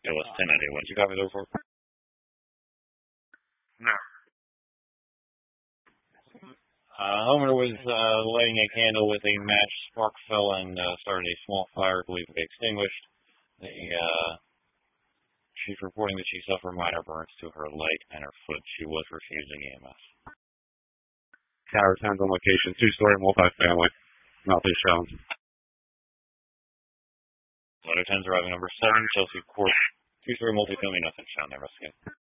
It was 1090. What did you copy the report? No. Homer was lighting a candle with a match. Spark fell and started a small fire, believed to be extinguished. She's reporting that she suffered minor burns to her leg and her foot. She was refusing EMS. Tower 10's on location. 2-story multifamily. Nothing shown. Letter 10's arriving number 7, Chelsea Court. 2-story multifamily, nothing shown. Investigate.